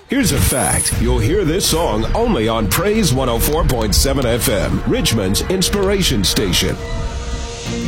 Here's a fact. You'll hear this song only on Praise 104.7 FM, Richmond's inspiration station.